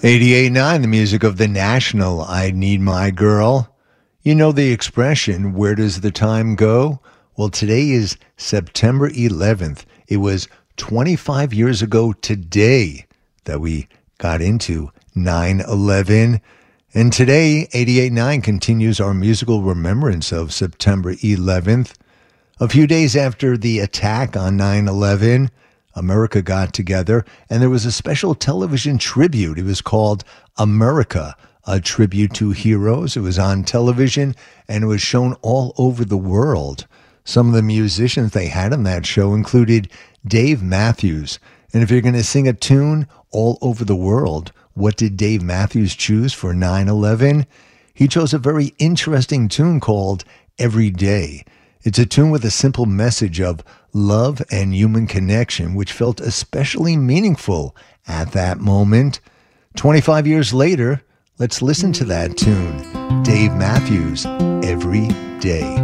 88.9, the music of the National, I Need My Girl. You know the expression, where does the time go? Well, today is September 11th. It was 25 years ago today that we got into 9/11. And today, 88.9 continues our musical remembrance of September 11th. A few days after the attack on 9/11, America got together, and there was a special television tribute. It was called America, a tribute to heroes. It was on television, and it was shown all over the world. Some of the musicians they had on that show included Dave Matthews. And if you're going to sing a tune all over the world, what did Dave Matthews choose for 9/11? He chose a very interesting tune called Every Day. It's a tune with a simple message of love and human connection, which felt especially meaningful at that moment. 25 years later, let's listen to that tune. Dave Matthews, Every Day.